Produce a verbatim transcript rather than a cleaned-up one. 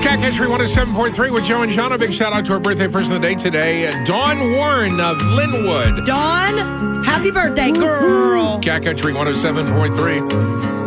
Cat Country one oh seven point three with Joe and John. A big shout out to our birthday person of the day today, Dawn Warren of Linwood. Dawn, happy birthday, girl. Cat Country one oh seven point three.